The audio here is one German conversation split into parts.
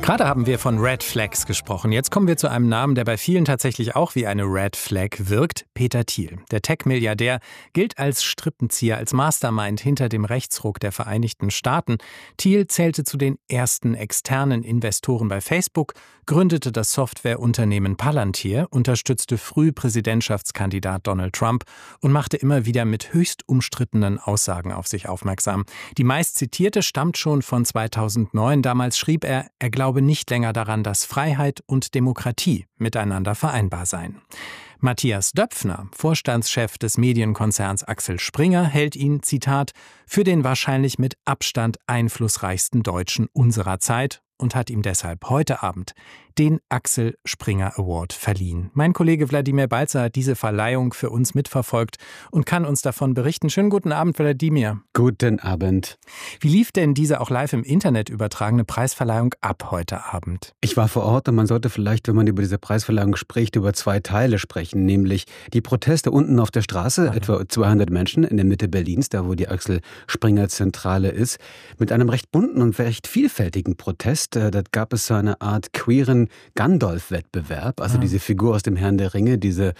Gerade haben wir von Red Flags gesprochen. Jetzt kommen wir zu einem Namen, der bei vielen tatsächlich auch wie eine Red Flag wirkt. Peter Thiel. Der Tech-Milliardär gilt als Strippenzieher, als Mastermind hinter dem Rechtsruck der Vereinigten Staaten. Thiel zählte zu den ersten externen Investoren bei Facebook, gründete das Softwareunternehmen Palantir, unterstützte früh Präsidentschaftskandidat Donald Trump und machte immer wieder mit höchst umstrittenen Aussagen auf sich aufmerksam. Die meistzitierte stammt schon von 2009. Damals schrieb er glaube nicht länger daran, dass Freiheit und Demokratie miteinander vereinbar seien. Matthias Döpfner, Vorstandschef des Medienkonzerns Axel Springer, hält ihn, Zitat, für den wahrscheinlich mit Abstand einflussreichsten Deutschen unserer Zeit und hat ihm deshalb heute Abend den Axel Springer Award verliehen. Mein Kollege Wladimir Balzer hat diese Verleihung für uns mitverfolgt und kann uns davon berichten. Schönen guten Abend, Wladimir. Guten Abend. Wie lief denn diese auch live im Internet übertragene Preisverleihung ab heute Abend? Ich war vor Ort und man sollte vielleicht, wenn man über diese Preisverleihung spricht, über zwei Teile sprechen, nämlich die Proteste unten auf der Straße, etwa 200 Menschen in der Mitte Berlins, da wo die Axel Springer Zentrale ist, mit einem recht bunten und recht vielfältigen Protest. Da gab es so eine Art queeren Gandalf-Wettbewerb, also diese Figur aus dem Herrn der Ringe, diese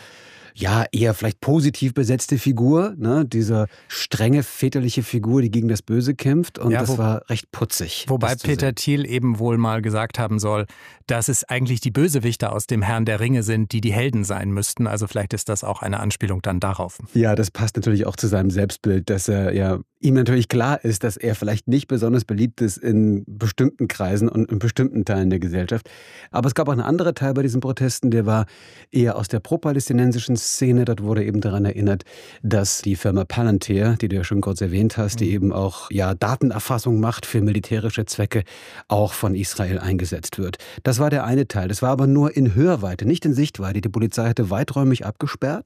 eher vielleicht positiv besetzte Figur, ne? Diese strenge väterliche Figur, die gegen das Böse kämpft, und das war recht putzig. Wobei Peter Thiel eben wohl mal gesagt haben soll, dass es eigentlich die Bösewichter aus dem Herrn der Ringe sind, die die Helden sein müssten. Also vielleicht ist das auch eine Anspielung dann darauf. Ja, das passt natürlich auch zu seinem Selbstbild, dass ihm natürlich klar ist, dass er vielleicht nicht besonders beliebt ist in bestimmten Kreisen und in bestimmten Teilen der Gesellschaft. Aber es gab auch einen anderen Teil bei diesen Protesten, der war eher aus der pro-palästinensischen Szene. Dort wurde eben daran erinnert, dass die Firma Palantir, die du ja schon kurz erwähnt hast, die eben auch Datenerfassung macht für militärische Zwecke, auch von Israel eingesetzt wird. Das war der eine Teil. Das war aber nur in Hörweite, nicht in Sichtweite. Die Polizei hatte weiträumig abgesperrt,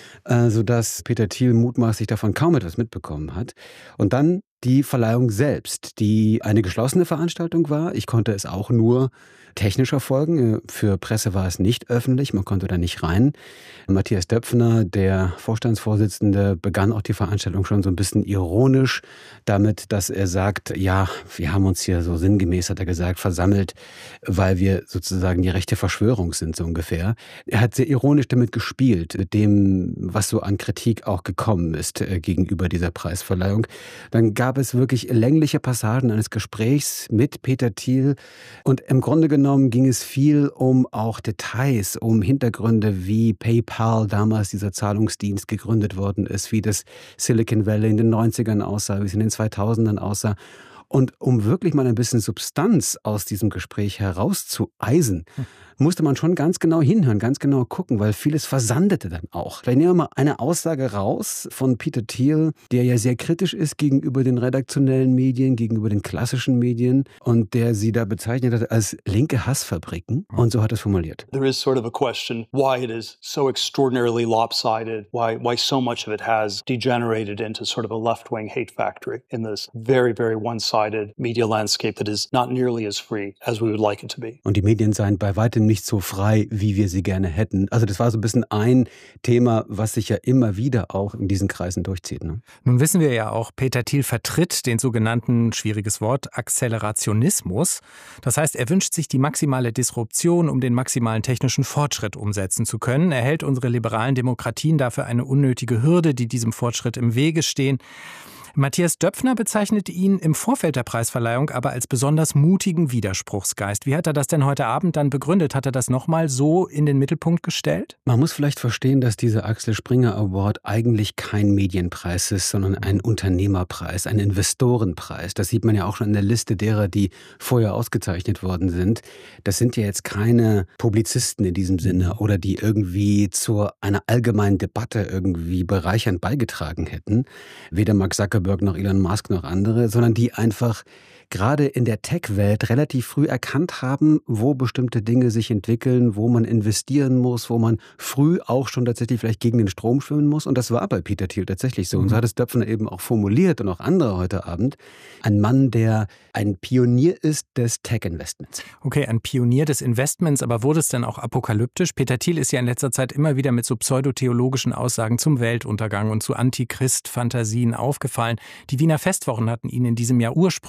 sodass Peter Thiel mutmaßlich davon kaum etwas mitbekommen hat. Und dann die Verleihung selbst, die eine geschlossene Veranstaltung war. Ich konnte es auch nur technisch verfolgen. Für Presse war es nicht öffentlich, man konnte da nicht rein. Matthias Döpfner, der Vorstandsvorsitzende, begann auch die Veranstaltung schon so ein bisschen ironisch damit, dass er sagt, wir haben uns hier so sinngemäß, hat er gesagt, versammelt, weil wir sozusagen die rechte Verschwörung sind, so ungefähr. Er hat sehr ironisch damit gespielt, mit dem, was so an Kritik auch gekommen ist gegenüber dieser Preisverleihung. Dann gab es wirklich längliche Passagen eines Gesprächs mit Peter Thiel, und im Grunde genommen ging es viel um auch Details, um Hintergründe, wie PayPal, damals dieser Zahlungsdienst, gegründet worden ist, wie das Silicon Valley in den 90ern aussah, wie es in den 2000ern aussah. Und um wirklich mal ein bisschen Substanz aus diesem Gespräch herauszueisen, musste man schon ganz genau hinhören, ganz genau gucken, weil vieles versandete dann auch. Vielleicht nehmen wir mal eine Aussage raus von Peter Thiel, der ja sehr kritisch ist gegenüber den redaktionellen Medien, gegenüber den klassischen Medien, und der sie da bezeichnet hat als linke Hassfabriken. Und so hat er es formuliert. There is sort of a question why it is so extraordinarily lopsided, why so much of it has degenerated into sort of a left-wing hate factory in this very, very one-sided media landscape that is not nearly as free as we would like it to be. Und die Medien seien bei weitem nicht so frei, wie wir sie gerne hätten. Also das war so ein bisschen ein Thema, was sich ja immer wieder auch in diesen Kreisen durchzieht. Ne? Nun wissen wir ja auch, Peter Thiel vertritt den sogenannten, schwieriges Wort, Akzelerationismus. Das heißt, er wünscht sich die maximale Disruption, um den maximalen technischen Fortschritt umsetzen zu können. Er hält unsere liberalen Demokratien dafür eine unnötige Hürde, die diesem Fortschritt im Wege stehen. Matthias Döpfner bezeichnete ihn im Vorfeld der Preisverleihung aber als besonders mutigen Widerspruchsgeist. Wie hat er das denn heute Abend dann begründet? Hat er das nochmal so in den Mittelpunkt gestellt? Man muss vielleicht verstehen, dass dieser Axel Springer Award eigentlich kein Medienpreis ist, sondern ein Unternehmerpreis, ein Investorenpreis. Das sieht man ja auch schon in der Liste derer, die vorher ausgezeichnet worden sind. Das sind ja jetzt keine Publizisten in diesem Sinne oder die irgendwie zu einer allgemeinen Debatte irgendwie bereichernd beigetragen hätten. Weder Mark Zuckerberg noch Elon Musk noch andere, sondern die einfach gerade in der Tech-Welt relativ früh erkannt haben, wo bestimmte Dinge sich entwickeln, wo man investieren muss, wo man früh auch schon tatsächlich vielleicht gegen den Strom schwimmen muss. Und das war bei Peter Thiel tatsächlich so. Und so hat es Döpfner eben auch formuliert und auch andere heute Abend. Ein Mann, der ein Pionier ist des Tech-Investments. Okay, ein Pionier des Investments, aber wurde es denn auch apokalyptisch? Peter Thiel ist ja in letzter Zeit immer wieder mit so pseudotheologischen Aussagen zum Weltuntergang und zu Antichrist-Fantasien aufgefallen. Die Wiener Festwochen hatten ihn in diesem Jahr ursprünglich zu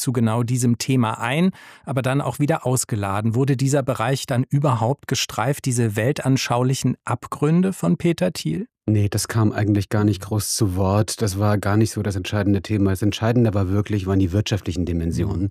zu genau diesem Thema ein, aber dann auch wieder ausgeladen. Wurde dieser Bereich dann überhaupt gestreift, diese weltanschaulichen Abgründe von Peter Thiel? Nee, das kam eigentlich gar nicht groß zu Wort. Das war gar nicht so das entscheidende Thema. Das Entscheidende war wirklich, waren die wirtschaftlichen Dimensionen.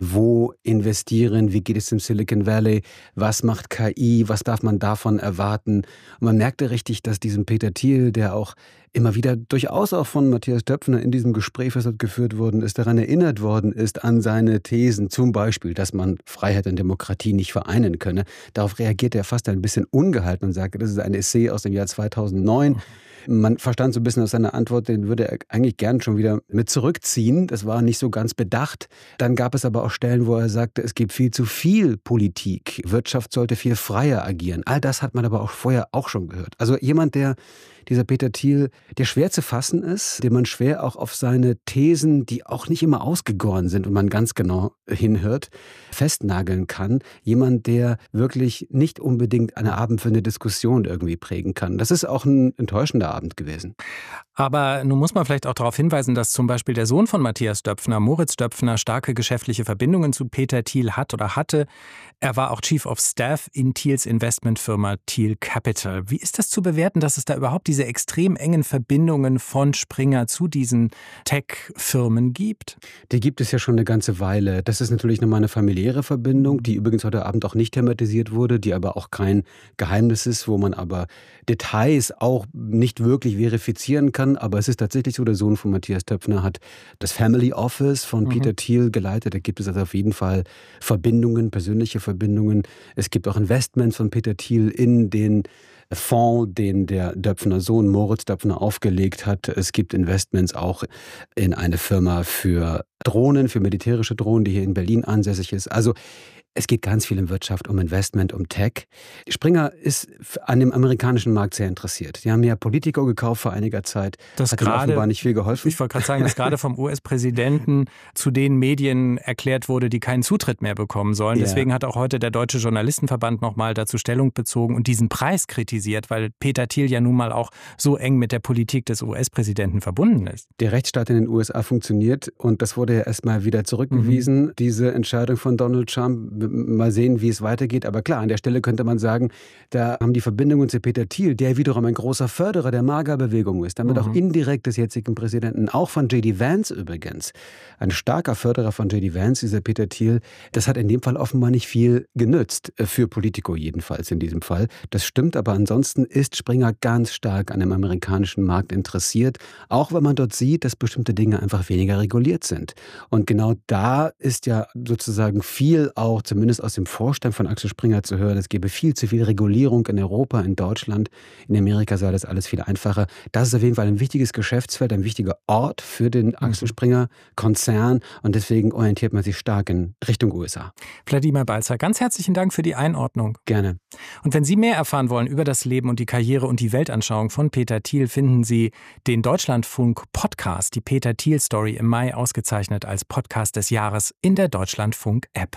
Wo investieren? Wie geht es im Silicon Valley? Was macht KI? Was darf man davon erwarten? Und man merkte richtig, dass diesem Peter Thiel, der auch immer wieder durchaus auch von Matthias Döpfner in diesem Gespräch, was dort geführt worden ist, daran erinnert worden ist, an seine Thesen, zum Beispiel, dass man Freiheit und Demokratie nicht vereinen könne. Darauf reagierte er fast ein bisschen ungehalten und sagte, das ist ein Essay aus dem Jahr 2009. Man verstand so ein bisschen aus seiner Antwort, den würde er eigentlich gern schon wieder mit zurückziehen. Das war nicht so ganz bedacht. Dann gab es aber auch Stellen, wo er sagte, es gibt viel zu viel Politik. Wirtschaft sollte viel freier agieren. All das hat man aber auch vorher auch schon gehört. Also jemand, dieser Peter Thiel, der schwer zu fassen ist, den man schwer auch auf seine Thesen, die auch nicht immer ausgegoren sind und man ganz genau hinhört, festnageln kann. Jemand, der wirklich nicht unbedingt eine abendfüllende Diskussion irgendwie prägen kann. Das ist auch ein enttäuschender Abend gewesen. Aber nun muss man vielleicht auch darauf hinweisen, dass zum Beispiel der Sohn von Matthias Döpfner, Moritz Döpfner, starke geschäftliche Verbindungen zu Peter Thiel hat oder hatte. Er war auch Chief of Staff in Thiels Investmentfirma Thiel Capital. Wie ist das zu bewerten, dass es da überhaupt diese extrem engen Verbindungen von Springer zu diesen Tech-Firmen gibt? Die gibt es ja schon eine ganze Weile. Das ist natürlich nochmal eine familiäre Verbindung, die übrigens heute Abend auch nicht thematisiert wurde, die aber auch kein Geheimnis ist, wo man aber Details auch nicht wirklich verifizieren kann. Aber es ist tatsächlich so, der Sohn von Matthias Döpfner hat das Family Office von Peter Thiel geleitet. Da gibt es also auf jeden Fall Verbindungen, persönliche Verbindungen. Es gibt auch Investments von Peter Thiel in den Fonds, den der Döpfner Sohn Moritz Döpfner aufgelegt hat. Es gibt Investments auch in eine Firma für Drohnen, für militärische Drohnen, die hier in Berlin ansässig ist. Also es geht ganz viel in Wirtschaft, um Investment, um Tech. Springer ist an dem amerikanischen Markt sehr interessiert. Die haben ja Politico gekauft vor einiger Zeit. Das hat gerade offenbar nicht viel geholfen. Ich wollte gerade sagen, dass gerade vom US-Präsidenten zu den Medien erklärt wurde, die keinen Zutritt mehr bekommen sollen. Ja. Deswegen hat auch heute der Deutsche Journalistenverband nochmal dazu Stellung bezogen und diesen Preis kritisiert, weil Peter Thiel ja nun mal auch so eng mit der Politik des US-Präsidenten verbunden ist. Der Rechtsstaat in den USA funktioniert und das wurde ja erstmal wieder zurückgewiesen, diese Entscheidung von Donald Trump. Mal sehen, wie es weitergeht. Aber klar, an der Stelle könnte man sagen, da haben die Verbindungen zu Peter Thiel, der wiederum ein großer Förderer der MAGA-Bewegung ist, damit auch indirekt des jetzigen Präsidenten, auch von J.D. Vance übrigens. Ein starker Förderer von J.D. Vance, dieser Peter Thiel. Das hat in dem Fall offenbar nicht viel genützt, für Politico jedenfalls in diesem Fall. Das stimmt, aber ansonsten ist Springer ganz stark an dem amerikanischen Markt interessiert, auch wenn man dort sieht, dass bestimmte Dinge einfach weniger reguliert sind. Und genau da ist ja sozusagen viel auch zumindest aus dem Vorstand von Axel Springer zu hören, es gebe viel zu viel Regulierung in Europa, in Deutschland. In Amerika sei das alles viel einfacher. Das ist auf jeden Fall ein wichtiges Geschäftsfeld, ein wichtiger Ort für den Axel Springer Konzern und deswegen orientiert man sich stark in Richtung USA. Wladimir Balzer, ganz herzlichen Dank für die Einordnung. Gerne. Und wenn Sie mehr erfahren wollen über das Leben und die Karriere und die Weltanschauung von Peter Thiel, finden Sie den Deutschlandfunk-Podcast, die Peter Thiel-Story, im Mai ausgezeichnet als Podcast des Jahres in der Deutschlandfunk-App.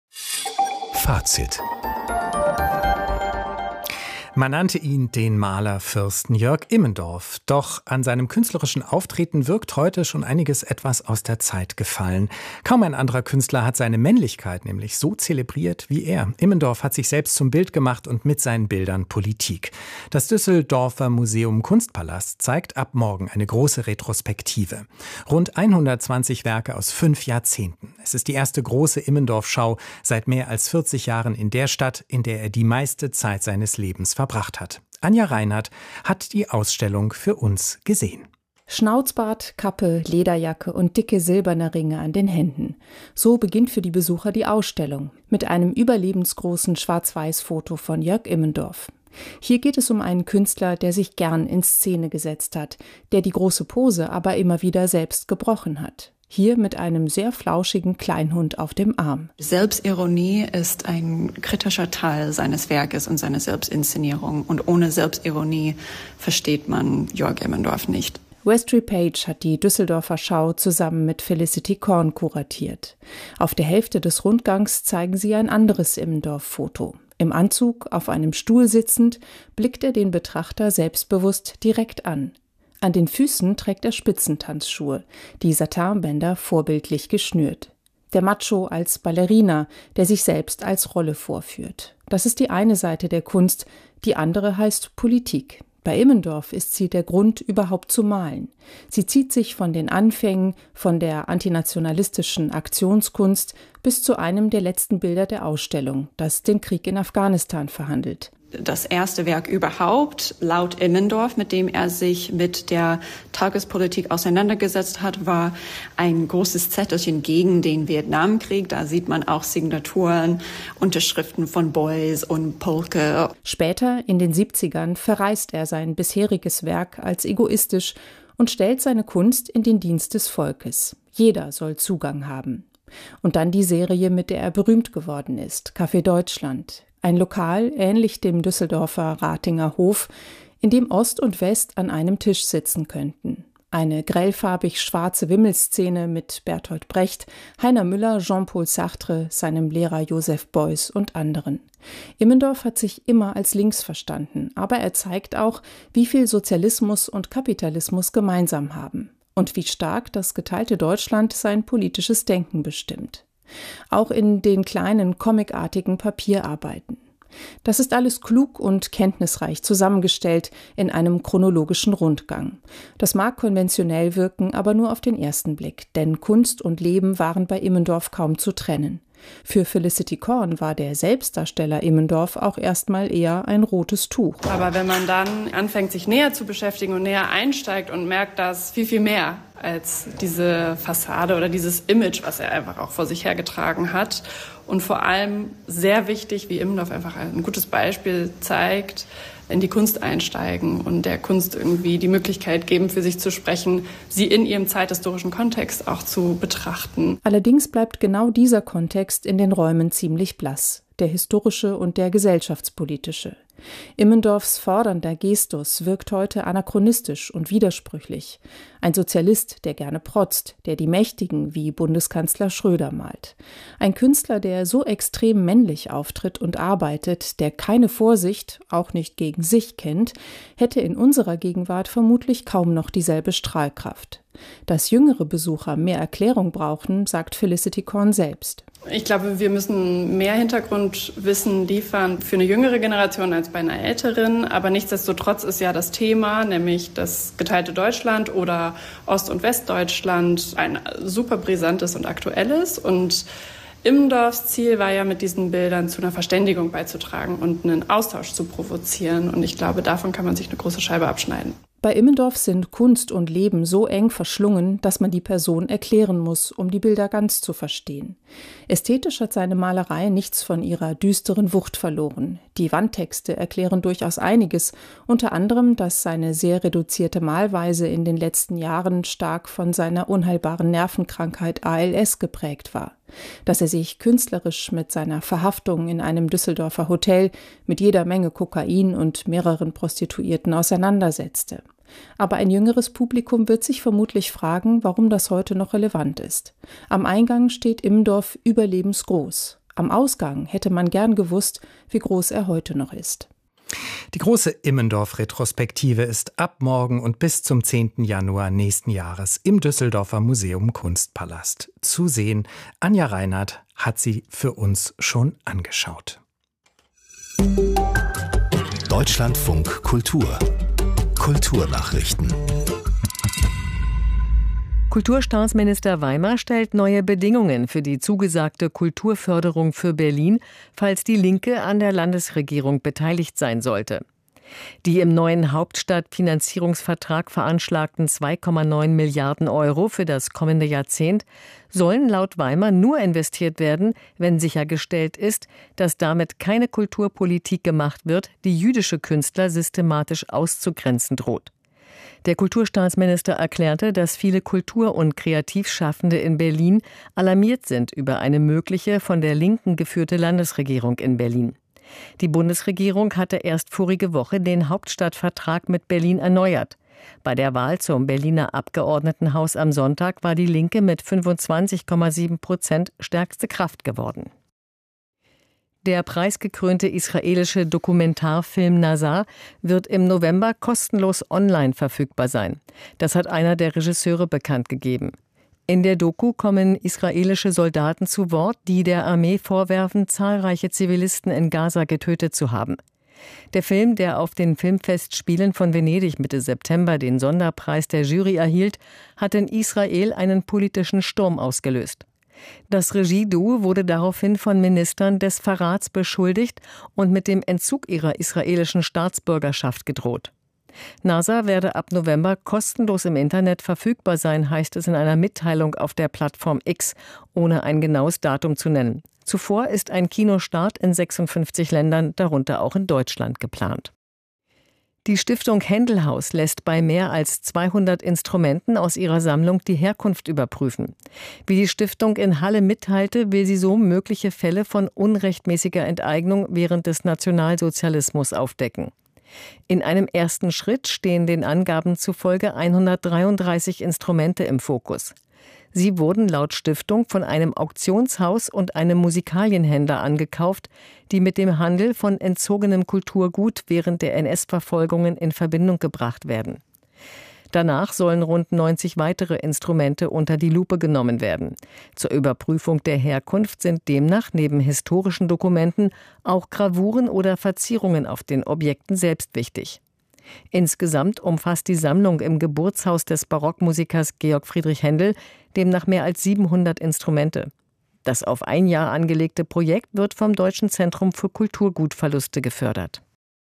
Fazit. Man nannte ihn den Malerfürsten Jörg Immendorf. Doch an seinem künstlerischen Auftreten wirkt heute schon einiges etwas aus der Zeit gefallen. Kaum ein anderer Künstler hat seine Männlichkeit nämlich so zelebriert wie er. Immendorf hat sich selbst zum Bild gemacht und mit seinen Bildern Politik. Das Düsseldorfer Museum Kunstpalast zeigt ab morgen eine große Retrospektive. Rund 120 Werke aus 5 Jahrzehnten. Es ist die erste große Immendorf-Schau seit mehr als 40 Jahren in der Stadt, in der er die meiste Zeit seines Lebens verbracht hat. Anja Reinhardt hat die Ausstellung für uns gesehen. Schnauzbart, Kappe, Lederjacke und dicke silberne Ringe an den Händen. So beginnt für die Besucher die Ausstellung mit einem überlebensgroßen Schwarz-Weiß-Foto von Jörg Immendorf. Hier geht es um einen Künstler, der sich gern in Szene gesetzt hat, der die große Pose aber immer wieder selbst gebrochen hat. Hier mit einem sehr flauschigen Kleinhund auf dem Arm. Selbstironie ist ein kritischer Teil seines Werkes und seiner Selbstinszenierung. Und ohne Selbstironie versteht man Jörg Immendorf nicht. Westry Page hat die Düsseldorfer Schau zusammen mit Felicity Korn kuratiert. Auf der Hälfte des Rundgangs zeigen sie ein anderes Immendorf-Foto. Im Anzug, auf einem Stuhl sitzend, blickt er den Betrachter selbstbewusst direkt an. An den Füßen trägt er Spitzentanzschuhe, die Satinbänder vorbildlich geschnürt. Der Macho als Ballerina, der sich selbst als Rolle vorführt. Das ist die eine Seite der Kunst, die andere heißt Politik. Bei Immendorf ist sie der Grund, überhaupt zu malen. Sie zieht sich von den Anfängen, von der antinationalistischen Aktionskunst bis zu einem der letzten Bilder der Ausstellung, das den Krieg in Afghanistan verhandelt. Das erste Werk überhaupt, laut Immendorf, mit dem er sich mit der Tagespolitik auseinandergesetzt hat, war ein großes Zettelchen gegen den Vietnamkrieg. Da sieht man auch Signaturen, Unterschriften von Beuys und Polke. Später, in den 70ern, verreist er sein bisheriges Werk als egoistisch und stellt seine Kunst in den Dienst des Volkes. Jeder soll Zugang haben. Und dann die Serie, mit der er berühmt geworden ist, Café Deutschland. Ein Lokal, ähnlich dem Düsseldorfer Ratinger Hof, in dem Ost und West an einem Tisch sitzen könnten. Eine grellfarbig schwarze Wimmelszene mit Bertolt Brecht, Heiner Müller, Jean-Paul Sartre, seinem Lehrer Joseph Beuys und anderen. Immendorf hat sich immer als links verstanden, aber er zeigt auch, wie viel Sozialismus und Kapitalismus gemeinsam haben und wie stark das geteilte Deutschland sein politisches Denken bestimmt. Auch in den kleinen comicartigen Papierarbeiten. Das ist alles klug und kenntnisreich zusammengestellt in einem chronologischen Rundgang. Das mag konventionell wirken, aber nur auf den ersten Blick, denn Kunst und Leben waren bei Immendorf kaum zu trennen. Für Felicity Korn war der Selbstdarsteller Immendorf auch erstmal eher ein rotes Tuch. Aber wenn man dann anfängt, sich näher zu beschäftigen und näher einsteigt und merkt, dass viel, viel mehr als diese Fassade oder dieses Image, was er einfach auch vor sich hergetragen hat. Und vor allem sehr wichtig, wie Immendorf einfach ein gutes Beispiel zeigt, in die Kunst einsteigen und der Kunst irgendwie die Möglichkeit geben, für sich zu sprechen, sie in ihrem zeithistorischen Kontext auch zu betrachten. Allerdings bleibt genau dieser Kontext in den Räumen ziemlich blass, der historische und der gesellschaftspolitische. Immendorfs fordernder Gestus wirkt heute anachronistisch und widersprüchlich. Ein Sozialist, der gerne protzt, der die Mächtigen wie Bundeskanzler Schröder malt. Ein Künstler, der so extrem männlich auftritt und arbeitet, der keine Vorsicht, auch nicht gegen sich kennt, hätte in unserer Gegenwart vermutlich kaum noch dieselbe Strahlkraft. Dass jüngere Besucher mehr Erklärung brauchen, sagt Felicity Korn selbst. Ich glaube, wir müssen mehr Hintergrundwissen liefern für eine jüngere Generation als bei einer älteren. Aber nichtsdestotrotz ist ja das Thema, nämlich das geteilte Deutschland oder Ost- und Westdeutschland, ein super brisantes und aktuelles. Und Immendorfs Ziel war ja, mit diesen Bildern zu einer Verständigung beizutragen und einen Austausch zu provozieren. Und ich glaube, davon kann man sich eine große Scheibe abschneiden. Bei Immendorf sind Kunst und Leben so eng verschlungen, dass man die Person erklären muss, um die Bilder ganz zu verstehen. Ästhetisch hat seine Malerei nichts von ihrer düsteren Wucht verloren. Die Wandtexte erklären durchaus einiges, unter anderem, dass seine sehr reduzierte Malweise in den letzten Jahren stark von seiner unheilbaren Nervenkrankheit ALS geprägt war. Dass er sich künstlerisch mit seiner Verhaftung in einem Düsseldorfer Hotel mit jeder Menge Kokain und mehreren Prostituierten auseinandersetzte. Aber ein jüngeres Publikum wird sich vermutlich fragen, warum das heute noch relevant ist. Am Eingang steht Immendorf überlebensgroß. Am Ausgang hätte man gern gewusst, wie groß er heute noch ist. Die große Immendorf-Retrospektive ist ab morgen und bis zum 10. Januar nächsten Jahres im Düsseldorfer Museum Kunstpalast zu sehen. Anja Reinhardt hat sie für uns schon angeschaut. Deutschlandfunk Kultur. Kulturnachrichten. Kulturstaatsminister Weimer stellt neue Bedingungen für die zugesagte Kulturförderung für Berlin, falls die Linke an der Landesregierung beteiligt sein sollte. Die im neuen Hauptstadtfinanzierungsvertrag veranschlagten 2,9 Milliarden Euro für das kommende Jahrzehnt sollen laut Weimer nur investiert werden, wenn sichergestellt ist, dass damit keine Kulturpolitik gemacht wird, die jüdische Künstler systematisch auszugrenzen droht. Der Kulturstaatsminister erklärte, dass viele Kultur- und Kreativschaffende in Berlin alarmiert sind über eine mögliche von der Linken geführte Landesregierung in Berlin. Die Bundesregierung hatte erst vorige Woche den Hauptstadtvertrag mit Berlin erneuert. Bei der Wahl zum Berliner Abgeordnetenhaus am Sonntag war die Linke mit 25,7% stärkste Kraft geworden. Der preisgekrönte israelische Dokumentarfilm Nazar wird im November kostenlos online verfügbar sein. Das hat einer der Regisseure bekannt gegeben. In der Doku kommen israelische Soldaten zu Wort, die der Armee vorwerfen, zahlreiche Zivilisten in Gaza getötet zu haben. Der Film, der auf den Filmfestspielen von Venedig Mitte September den Sonderpreis der Jury erhielt, hat in Israel einen politischen Sturm ausgelöst. Das Regieduo wurde daraufhin von Ministern des Verrats beschuldigt und mit dem Entzug ihrer israelischen Staatsbürgerschaft gedroht. NASA werde ab November kostenlos im Internet verfügbar sein, heißt es in einer Mitteilung auf der Plattform X, ohne ein genaues Datum zu nennen. Zuvor ist ein Kinostart in 56 Ländern, darunter auch in Deutschland, geplant. Die Stiftung Händelhaus lässt bei mehr als 200 Instrumenten aus ihrer Sammlung die Herkunft überprüfen. Wie die Stiftung in Halle mitteilte, will sie so mögliche Fälle von unrechtmäßiger Enteignung während des Nationalsozialismus aufdecken. In einem ersten Schritt stehen den Angaben zufolge 133 Instrumente im Fokus. Sie wurden laut Stiftung von einem Auktionshaus und einem Musikalienhändler angekauft, die mit dem Handel von entzogenem Kulturgut während der NS-Verfolgungen in Verbindung gebracht werden. Danach sollen rund 90 weitere Instrumente unter die Lupe genommen werden. Zur Überprüfung der Herkunft sind demnach neben historischen Dokumenten auch Gravuren oder Verzierungen auf den Objekten selbst wichtig. Insgesamt umfasst die Sammlung im Geburtshaus des Barockmusikers Georg Friedrich Händel demnach mehr als 700 Instrumente. Das auf ein Jahr angelegte Projekt wird vom Deutschen Zentrum für Kulturgutverluste gefördert.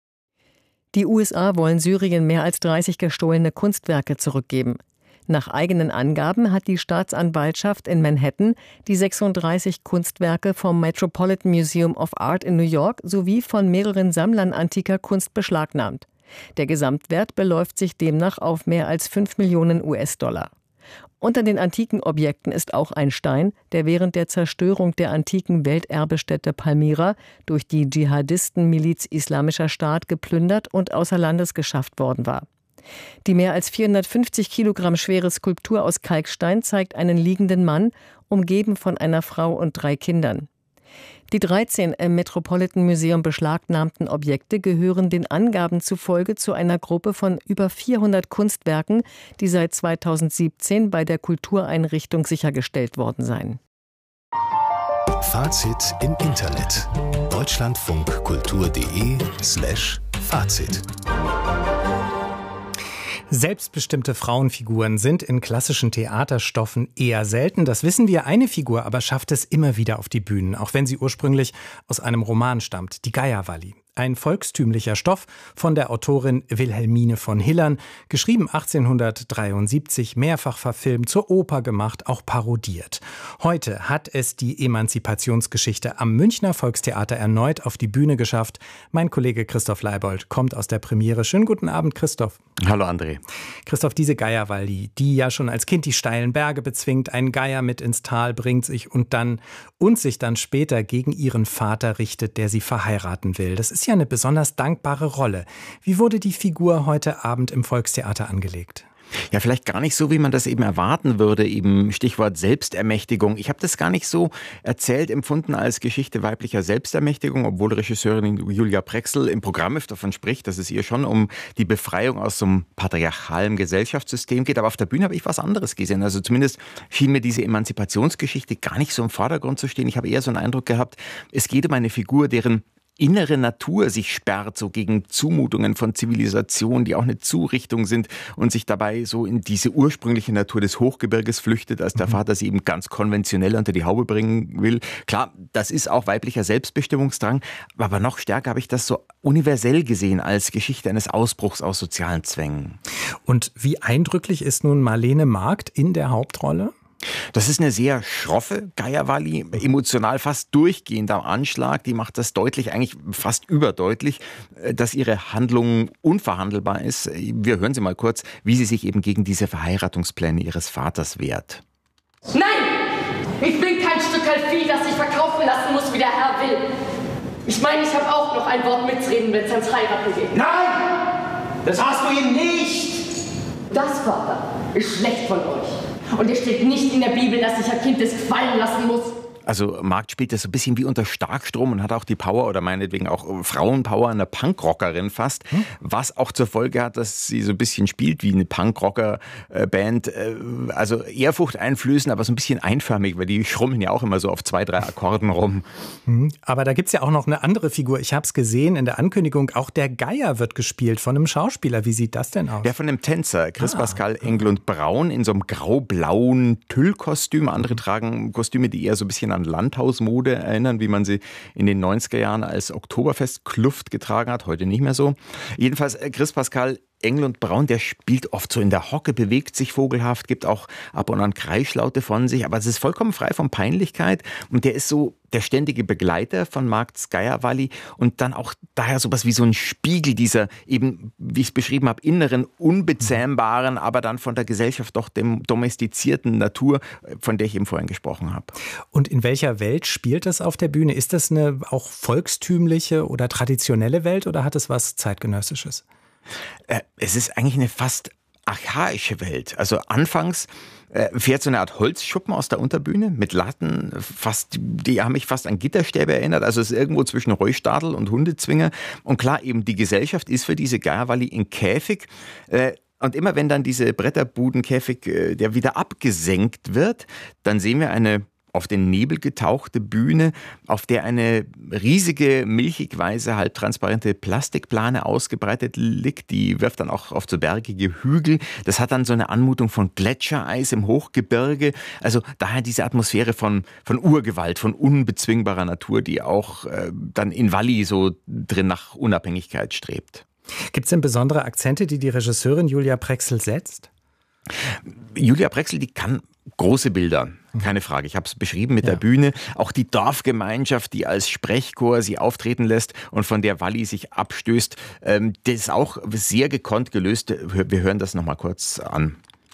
Die USA wollen Syrien mehr als 30 gestohlene Kunstwerke zurückgeben. Nach eigenen Angaben hat die Staatsanwaltschaft in Manhattan die 36 Kunstwerke vom Metropolitan Museum of Art in New York sowie von mehreren Sammlern antiker Kunst beschlagnahmt. Der Gesamtwert beläuft sich demnach auf mehr als 5 Millionen US-Dollar. Unter den antiken Objekten ist auch ein Stein, der während der Zerstörung der antiken Welterbestätte Palmyra durch die Dschihadisten-Miliz Islamischer Staat geplündert und außer Landes geschafft worden war. Die mehr als 450 Kilogramm schwere Skulptur aus Kalkstein zeigt einen liegenden Mann, umgeben von einer Frau und 3 Kindern. Die 13 im Metropolitan Museum beschlagnahmten Objekte gehören den Angaben zufolge zu einer Gruppe von über 400 Kunstwerken, die seit 2017 bei der Kultureinrichtung sichergestellt worden seien. Fazit im Internet. deutschlandfunkkultur.de/Fazit. Selbstbestimmte Frauenfiguren sind in klassischen Theaterstoffen eher selten. Das wissen wir. Eine Figur aber schafft es immer wieder auf die Bühnen, auch wenn sie ursprünglich aus einem Roman stammt, die Geierwalli. Ein volkstümlicher Stoff von der Autorin Wilhelmine von Hillern, geschrieben 1873, mehrfach verfilmt, zur Oper gemacht, auch parodiert. Heute hat es die Emanzipationsgeschichte am Münchner Volkstheater erneut auf die Bühne geschafft. Mein Kollege Christoph Leibold kommt aus der Premiere. Schönen guten Abend, Christoph. Hallo André. Christoph, diese Geierwalli, die ja schon als Kind die steilen Berge bezwingt, einen Geier mit ins Tal bringt sich und sich dann später gegen ihren Vater richtet, der sie verheiraten will. Das ist ja eine besonders dankbare Rolle. Wie wurde die Figur heute Abend im Volkstheater angelegt? Ja, vielleicht gar nicht so, wie man das eben erwarten würde, eben Stichwort Selbstermächtigung. Ich habe das gar nicht so erzählt empfunden als Geschichte weiblicher Selbstermächtigung, obwohl Regisseurin Julia Prexel im Programm davon spricht, dass es ihr schon um die Befreiung aus so einem patriarchalen Gesellschaftssystem geht. Aber auf der Bühne habe ich was anderes gesehen. Also zumindest schien mir diese Emanzipationsgeschichte gar nicht so im Vordergrund zu stehen. Ich habe eher so einen Eindruck gehabt, es geht um eine Figur, deren innere Natur sich sperrt, so gegen Zumutungen von Zivilisation, die auch eine Zurichtung sind und sich dabei so in diese ursprüngliche Natur des Hochgebirges flüchtet, als der Vater sie eben ganz konventionell unter die Haube bringen will. Klar, das ist auch weiblicher Selbstbestimmungsdrang, aber noch stärker habe ich das so universell gesehen als Geschichte eines Ausbruchs aus sozialen Zwängen. Und wie eindrücklich ist nun Marlene Markt in der Hauptrolle? Das ist eine sehr schroffe Geierwalli, emotional fast durchgehend am Anschlag. Die macht das deutlich, eigentlich fast überdeutlich, dass ihre Handlung unverhandelbar ist. Wir hören sie mal kurz, wie sie sich eben gegen diese Verheiratungspläne ihres Vaters wehrt. Nein! Ich bin kein Stückerl Vieh, das sich verkaufen lassen muss, wie der Herr will. Ich meine, ich habe auch noch ein Wort mitzureden, wenn es ans Heiraten geht. Nein! Das hast du ihm nicht! Das, Vater, ist schlecht von euch. Und es steht nicht in der Bibel, dass sich ein Kind es gefallen lassen muss. Also Markt spielt das so ein bisschen wie unter Starkstrom und hat auch die Power oder meinetwegen auch Frauenpower einer Punkrockerin fast, was auch zur Folge hat, dass sie so ein bisschen spielt wie eine Punkrocker-Band. Also Ehrfurcht einflößen, aber so ein bisschen einförmig, weil die schrummeln ja auch immer so auf 2, 3 Akkorden rum. Aber da gibt's ja auch noch eine andere Figur. Ich habe es gesehen in der Ankündigung, auch der Geier wird gespielt von einem Schauspieler. Wie sieht das denn aus? Ja, von einem Tänzer, Chris Pascal Englund Braun, in so einem grau-blauen Tüllkostüm. Andere tragen Kostüme, die eher so ein bisschen an Landhausmode erinnern, wie man sie in den 90er Jahren als Oktoberfest-Kluft getragen hat. Heute nicht mehr so. Jedenfalls Chris Pascal Englund Braun, der spielt oft so in der Hocke, bewegt sich vogelhaft, gibt auch ab und an Kreischlaute von sich, aber es ist vollkommen frei von Peinlichkeit und der ist so der ständige Begleiter von Markts Geierwalli und dann auch daher sowas wie so ein Spiegel dieser eben, wie ich es beschrieben habe, inneren, unbezähmbaren, aber dann von der Gesellschaft doch dem domestizierten Natur, von der ich eben vorhin gesprochen habe. Und in welcher Welt spielt das auf der Bühne? Ist das eine auch volkstümliche oder traditionelle Welt oder hat es was Zeitgenössisches? Es ist eigentlich eine fast archaische Welt. Also anfangs fährt so eine Art Holzschuppen aus der Unterbühne mit Latten, die haben mich fast an Gitterstäbe erinnert. Also es ist irgendwo zwischen Reustadel und Hundezwinger. Und klar, eben die Gesellschaft ist für diese Geierwalli in Käfig. Und immer wenn dann diese Bretterbudenkäfig, der wieder abgesenkt wird, dann sehen wir eine auf den Nebel getauchte Bühne, auf der eine riesige, milchig-weiße, halbtransparente Plastikplane ausgebreitet liegt. Die wirft dann auch auf so bergige Hügel. Das hat dann so eine Anmutung von Gletschereis im Hochgebirge. Also daher diese Atmosphäre von Urgewalt, von unbezwingbarer Natur, die auch dann in Walli so drin nach Unabhängigkeit strebt. Gibt es denn besondere Akzente, die die Regisseurin Julia Prexl setzt? Julia Prexl, die kann große Bilder, keine Frage. Ich habe es beschrieben mit der Bühne. Auch die Dorfgemeinschaft, die als Sprechchor sie auftreten lässt und von der Walli sich abstößt, das ist auch sehr gekonnt gelöst. Wir hören das nochmal kurz an.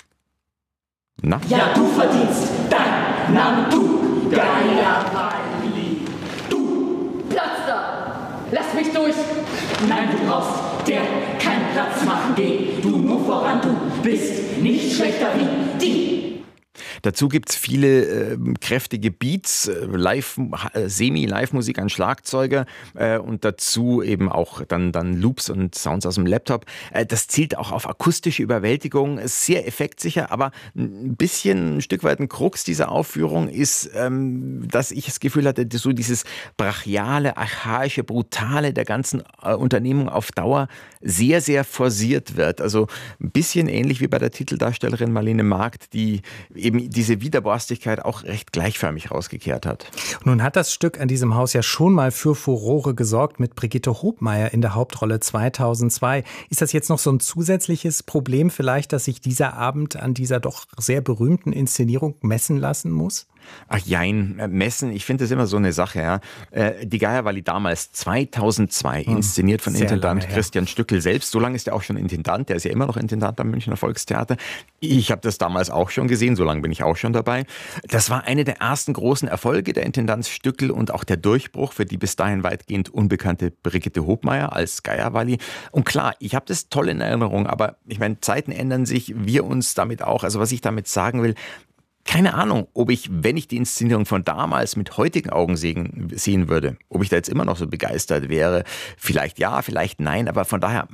Na? Ja, du verdienst dein Name, du Geierwalli. Du, Platz da! Lass mich durch! Nein, du brauchst der keinen Platz machen, geh du nur voran, du bist nicht schlechter wie die. Dazu gibt's viele kräftige Beats, Semi-Live-Musik an Schlagzeuger und dazu eben auch dann Loops und Sounds aus dem Laptop. Das zielt auch auf akustische Überwältigung, ist sehr effektsicher, aber ein Stück weit ein Krux dieser Aufführung ist, dass ich das Gefühl hatte, so dieses brachiale, archaische, brutale der ganzen Unternehmung auf Dauer sehr, sehr forciert wird. Also ein bisschen ähnlich wie bei der Titeldarstellerin Marlene Markt, die eben diese Widerborstigkeit auch recht gleichförmig rausgekehrt hat. Nun hat das Stück an diesem Haus ja schon mal für Furore gesorgt mit Brigitte Hobmeier in der Hauptrolle 2002. Ist das jetzt noch so ein zusätzliches Problem vielleicht, dass sich dieser Abend an dieser doch sehr berühmten Inszenierung messen lassen muss? Ach jein, messen, ich finde das immer so eine Sache. Ja. Die Geierwalli damals 2002 inszeniert von Intendant Christian Stückel selbst. So lange ist er auch schon Intendant, der ist ja immer noch Intendant am Münchner Volkstheater. Ich habe das damals auch schon gesehen, so lange bin ich auch schon dabei. Das war eine der ersten großen Erfolge der Intendanz Stückel und auch der Durchbruch für die bis dahin weitgehend unbekannte Brigitte Hobmeier als Geierwalli. Und klar, ich habe das toll in Erinnerung, aber ich meine, Zeiten ändern sich, wir uns damit auch. Also was ich damit sagen will, keine Ahnung, ob ich, wenn ich die Inszenierung von damals mit heutigen Augen sehen würde, ob ich da jetzt immer noch so begeistert wäre. Vielleicht ja, vielleicht nein, aber von daher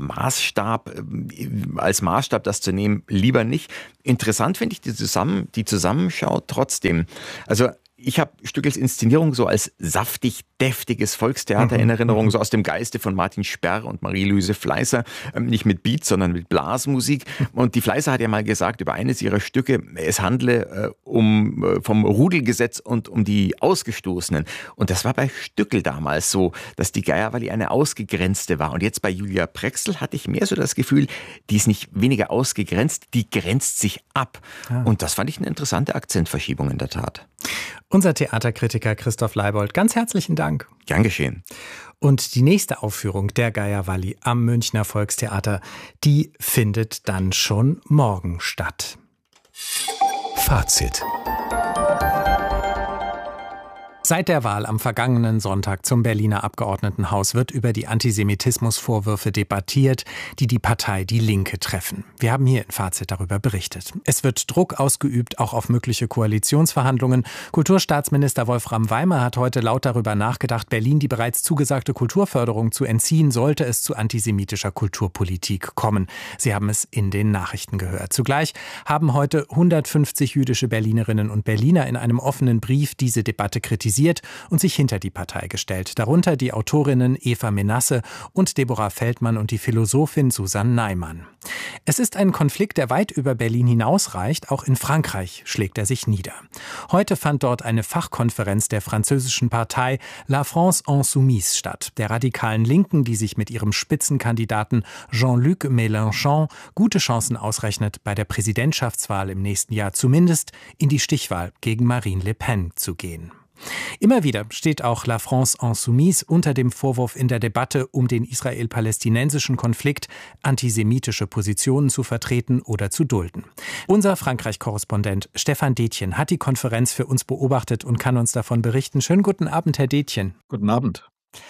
als Maßstab das zu nehmen, lieber nicht. Interessant finde ich die Zusammenschau trotzdem. Also ich habe Stückels Inszenierung so als saftig, deftiges Volkstheater in Erinnerung, so aus dem Geiste von Martin Sperr und Marie-Louise Fleißer. Nicht mit Beats, sondern mit Blasmusik. Und die Fleißer hat ja mal gesagt über eines ihrer Stücke, es handle vom Rudelgesetz und um die Ausgestoßenen. Und das war bei Stückel damals so, dass die Geierwalli eine Ausgegrenzte war. Und jetzt bei Julia Prexl hatte ich mehr so das Gefühl, die ist nicht weniger ausgegrenzt, die grenzt sich ab. Ja. Und das fand ich eine interessante Akzentverschiebung in der Tat. Unser Theaterkritiker Christoph Leibold, ganz herzlichen Dank. Gern geschehen. Und die nächste Aufführung der Geierwalli am Münchner Volkstheater, die findet dann schon morgen statt. Fazit. Seit der Wahl am vergangenen Sonntag zum Berliner Abgeordnetenhaus wird über die Antisemitismusvorwürfe debattiert, die die Partei Die Linke treffen. Wir haben hier in Fazit darüber berichtet. Es wird Druck ausgeübt, auch auf mögliche Koalitionsverhandlungen. Kulturstaatsminister Wolfram Weimer hat heute laut darüber nachgedacht, Berlin die bereits zugesagte Kulturförderung zu entziehen, sollte es zu antisemitischer Kulturpolitik kommen. Sie haben es in den Nachrichten gehört. Zugleich haben heute 150 jüdische Berlinerinnen und Berliner in einem offenen Brief diese Debatte kritisiert und sich hinter die Partei gestellt. Darunter die Autorinnen Eva Menasse und Deborah Feldmann und die Philosophin Susanne Neiman. Es ist ein Konflikt, der weit über Berlin hinausreicht. Auch in Frankreich schlägt er sich nieder. Heute fand dort eine Fachkonferenz der französischen Partei La France Insoumise statt, der radikalen Linken, die sich mit ihrem Spitzenkandidaten Jean-Luc Mélenchon gute Chancen ausrechnet, bei der Präsidentschaftswahl im nächsten Jahr zumindest in die Stichwahl gegen Marine Le Pen zu gehen. Immer wieder steht auch La France Insoumise unter dem Vorwurf in der Debatte um den israel-palästinensischen Konflikt, antisemitische Positionen zu vertreten oder zu dulden. Unser Frankreich-Korrespondent Stefan Detjen hat die Konferenz für uns beobachtet und kann uns davon berichten. Schönen guten Abend, Herr Detjen. Guten Abend.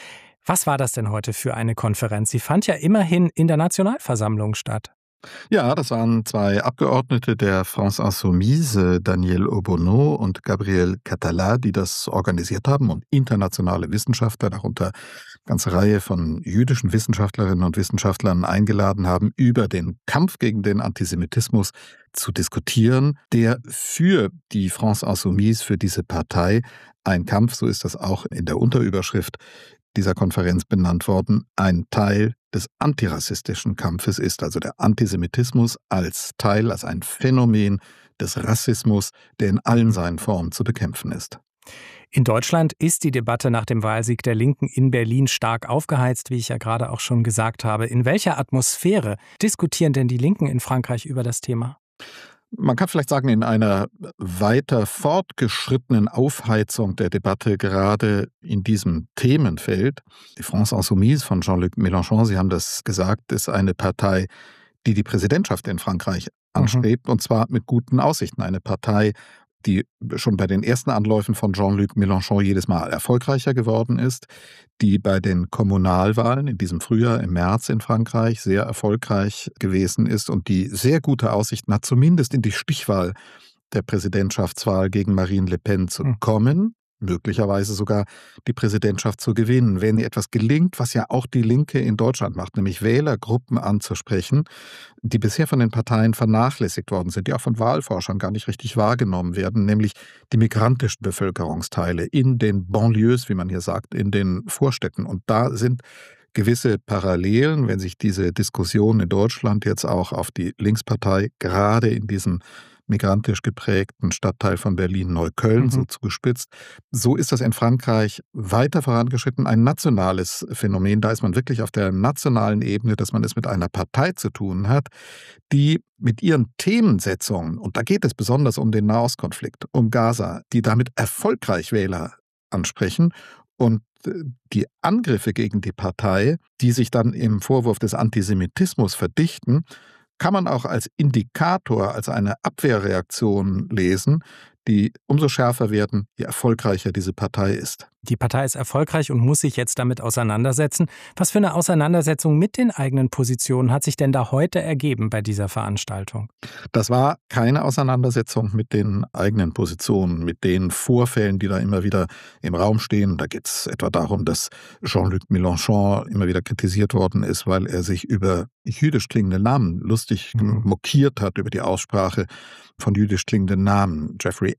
Was war das denn heute für eine Konferenz? Sie fand ja immerhin in der Nationalversammlung statt. Ja, das waren zwei Abgeordnete der France Insoumise, Daniel Obono und Gabriel Catala, die das organisiert haben und internationale Wissenschaftler, darunter eine ganze Reihe von jüdischen Wissenschaftlerinnen und Wissenschaftlern eingeladen haben, über den Kampf gegen den Antisemitismus zu diskutieren, der für die France Insoumise, für diese Partei, ein Kampf, so ist das auch in der Unterüberschrift dieser Konferenz benannt worden, ein Teil des antirassistischen Kampfes ist, also der Antisemitismus als Teil, als ein Phänomen des Rassismus, der in allen seinen Formen zu bekämpfen ist. In Deutschland ist die Debatte nach dem Wahlsieg der Linken in Berlin stark aufgeheizt, wie ich ja gerade auch schon gesagt habe. In welcher Atmosphäre diskutieren denn die Linken in Frankreich über das Thema? Man kann vielleicht sagen, in einer weiter fortgeschrittenen Aufheizung der Debatte, gerade in diesem Themenfeld. Die France Insoumise von Jean-Luc Mélenchon, Sie haben das gesagt, ist eine Partei, die die Präsidentschaft in Frankreich anstrebt, und zwar mit guten Aussichten. Eine Partei, die schon bei den ersten Anläufen von Jean-Luc Mélenchon jedes Mal erfolgreicher geworden ist, die bei den Kommunalwahlen in diesem Frühjahr, im März in Frankreich sehr erfolgreich gewesen ist und die sehr gute Aussichten hat, zumindest in die Stichwahl der Präsidentschaftswahl gegen Marine Le Pen zu kommen, möglicherweise sogar die Präsidentschaft zu gewinnen, wenn ihr etwas gelingt, was ja auch die Linke in Deutschland macht, nämlich Wählergruppen anzusprechen, die bisher von den Parteien vernachlässigt worden sind, die auch von Wahlforschern gar nicht richtig wahrgenommen werden, nämlich die migrantischen Bevölkerungsteile in den Banlieues, wie man hier sagt, in den Vorstädten. Und da sind gewisse Parallelen, wenn sich diese Diskussion in Deutschland jetzt auch auf die Linkspartei gerade in diesem migrantisch geprägten Stadtteil von Berlin-Neukölln so zugespitzt. So ist das in Frankreich weiter vorangeschritten, ein nationales Phänomen. Da ist man wirklich auf der nationalen Ebene, dass man es mit einer Partei zu tun hat, die mit ihren Themensetzungen, und da geht es besonders um den Nahostkonflikt, um Gaza, die damit erfolgreich Wähler ansprechen. Und die Angriffe gegen die Partei, die sich dann im Vorwurf des Antisemitismus verdichten, kann man auch als Indikator, als eine Abwehrreaktion lesen, die umso schärfer werden, je erfolgreicher diese Partei ist. Die Partei ist erfolgreich und muss sich jetzt damit auseinandersetzen. Was für eine Auseinandersetzung mit den eigenen Positionen hat sich denn da heute ergeben bei dieser Veranstaltung? Das war keine Auseinandersetzung mit den eigenen Positionen, mit den Vorfällen, die da immer wieder im Raum stehen. Da geht es etwa darum, dass Jean-Luc Mélenchon immer wieder kritisiert worden ist, weil er sich über jüdisch klingende Namen lustig mokiert hat, über die Aussprache von jüdisch klingenden Namen. Jeffrey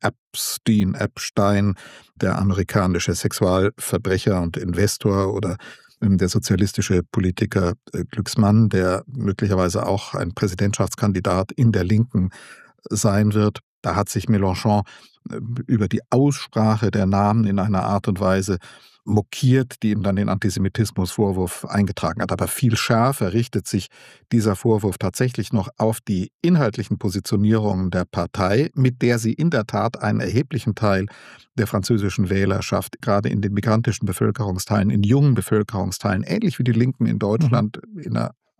Epstein, der amerikanische Sexualverbrecher und Investor, oder der sozialistische Politiker Glucksmann, der möglicherweise auch ein Präsidentschaftskandidat in der Linken sein wird. Da hat sich Mélenchon über die Aussprache der Namen in einer Art und Weise mokiert, die ihm dann den Antisemitismusvorwurf eingetragen hat. Aber viel schärfer richtet sich dieser Vorwurf tatsächlich noch auf die inhaltlichen Positionierungen der Partei, mit der sie in der Tat einen erheblichen Teil der französischen Wählerschaft, gerade in den migrantischen Bevölkerungsteilen, in jungen Bevölkerungsteilen, ähnlich wie die Linken in Deutschland in einer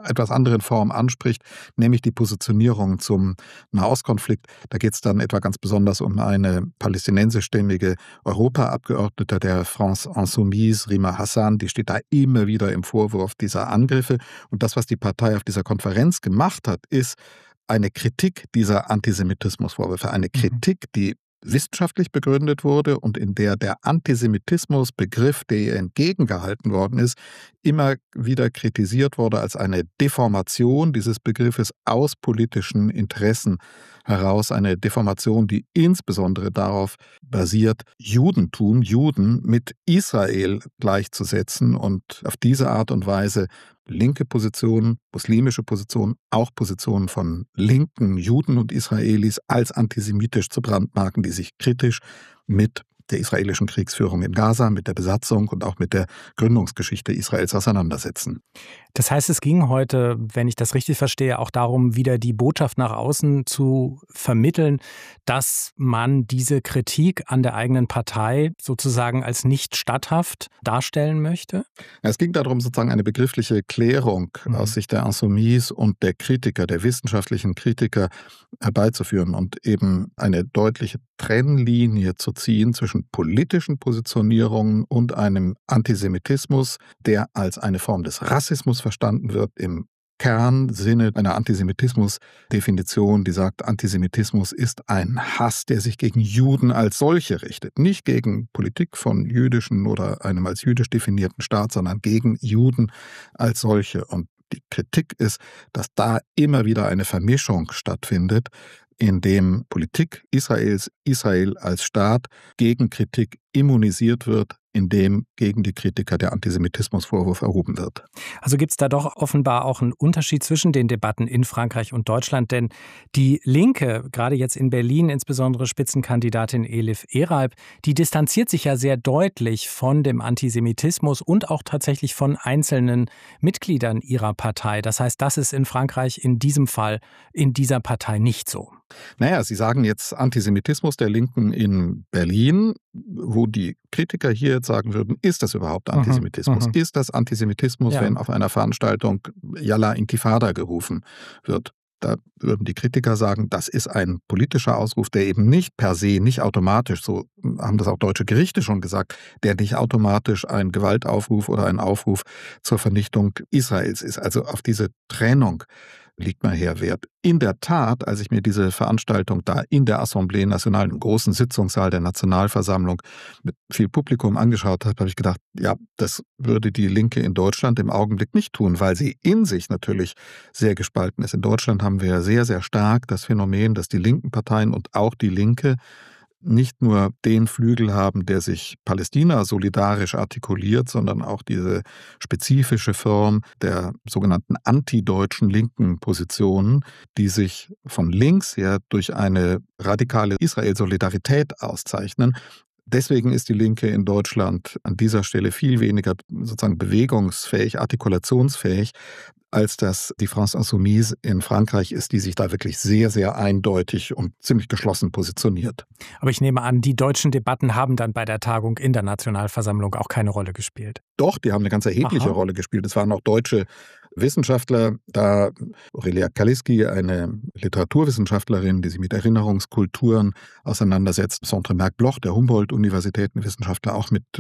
etwas anderen Form anspricht, nämlich die Positionierung zum Nahostkonflikt. Da geht es dann etwa ganz besonders um eine palästinensischstämmige Europaabgeordnete der France Insoumise, Rima Hassan, die steht da immer wieder im Vorwurf dieser Angriffe. Und das, was die Partei auf dieser Konferenz gemacht hat, ist eine Kritik dieser Antisemitismusvorwürfe, eine Kritik, die wissenschaftlich begründet wurde und in der Antisemitismusbegriff, der ihr entgegengehalten worden ist, immer wieder kritisiert wurde als eine Deformation dieses Begriffes aus politischen Interessen heraus, eine Deformation, die insbesondere darauf basiert, Judentum, Juden mit Israel gleichzusetzen und auf diese Art und Weise linke Positionen, muslimische Positionen, auch Positionen von linken Juden und Israelis als antisemitisch zu brandmarken, die sich kritisch mit der israelischen Kriegsführung in Gaza, mit der Besatzung und auch mit der Gründungsgeschichte Israels auseinandersetzen. Das heißt, es ging heute, wenn ich das richtig verstehe, auch darum, wieder die Botschaft nach außen zu vermitteln, dass man diese Kritik an der eigenen Partei sozusagen als nicht statthaft darstellen möchte? Es ging darum, sozusagen eine begriffliche Klärung aus Sicht der Insoumise und der Kritiker, der wissenschaftlichen Kritiker herbeizuführen und eben eine deutliche Trennlinie zu ziehen zwischen politischen Positionierungen und einem Antisemitismus, der als eine Form des Rassismus verstanden wird, im Kernsinne einer Antisemitismus-Definition, die sagt, Antisemitismus ist ein Hass, der sich gegen Juden als solche richtet. Nicht gegen Politik von jüdischen oder einem als jüdisch definierten Staat, sondern gegen Juden als solche. Und die Kritik ist, dass da immer wieder eine Vermischung stattfindet, in dem Politik Israels, Israel als Staat gegen Kritik immunisiert wird, in dem gegen die Kritiker der Antisemitismusvorwurf erhoben wird. Also gibt es da doch offenbar auch einen Unterschied zwischen den Debatten in Frankreich und Deutschland, denn die Linke, gerade jetzt in Berlin, insbesondere Spitzenkandidatin Elif Eralp, die distanziert sich ja sehr deutlich von dem Antisemitismus und auch tatsächlich von einzelnen Mitgliedern ihrer Partei. Das heißt, das ist in Frankreich in diesem Fall, in dieser Partei nicht so. Naja, Sie sagen jetzt Antisemitismus der Linken in Berlin, wo die Kritiker hier jetzt sagen würden, ist das überhaupt Antisemitismus? Ist das Antisemitismus, wenn auf einer Veranstaltung Yalla Intifada gerufen wird? Da würden die Kritiker sagen, das ist ein politischer Ausruf, der eben nicht per se, nicht automatisch, so haben das auch deutsche Gerichte schon gesagt, der nicht automatisch ein Gewaltaufruf oder ein Aufruf zur Vernichtung Israels ist. Also auf diese Trennung liegt man her Wert. In der Tat, als ich mir diese Veranstaltung da in der Assemblée Nationale, im großen Sitzungssaal der Nationalversammlung mit viel Publikum angeschaut habe, habe ich gedacht, ja, das würde die Linke in Deutschland im Augenblick nicht tun, weil sie in sich natürlich sehr gespalten ist. In Deutschland haben wir sehr, sehr stark das Phänomen, dass die linken Parteien und auch die Linke nicht nur den Flügel haben, der sich Palästina solidarisch artikuliert, sondern auch diese spezifische Form der sogenannten antideutschen linken Positionen, die sich von links her durch eine radikale Israel-Solidarität auszeichnen. Deswegen ist die Linke in Deutschland an dieser Stelle viel weniger sozusagen bewegungsfähig, artikulationsfähig, als das die France Insoumise in Frankreich ist, die sich da wirklich sehr, sehr eindeutig und ziemlich geschlossen positioniert. Aber ich nehme an, die deutschen Debatten haben dann bei der Tagung in der Nationalversammlung auch keine Rolle gespielt. Doch, die haben eine ganz erhebliche Rolle gespielt. Es waren auch deutsche Wissenschaftler, da Aurelia Kaliski, eine Literaturwissenschaftlerin, die sich mit Erinnerungskulturen auseinandersetzt, Centre Merck Bloch, der Humboldt-Universitätenwissenschaftler, auch mit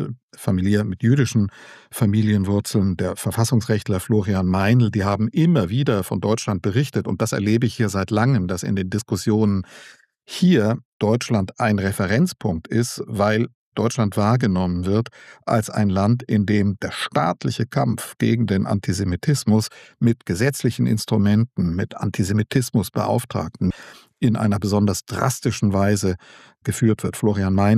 jüdischen Familienwurzeln, der Verfassungsrechtler Florian Meinl, die haben immer wieder von Deutschland berichtet und das erlebe ich hier seit langem, dass in den Diskussionen hier Deutschland ein Referenzpunkt ist, weil Deutschland wahrgenommen wird als ein Land, in dem der staatliche Kampf gegen den Antisemitismus mit gesetzlichen Instrumenten, mit Antisemitismusbeauftragten in einer besonders drastischen Weise geführt wird. Florian Meinl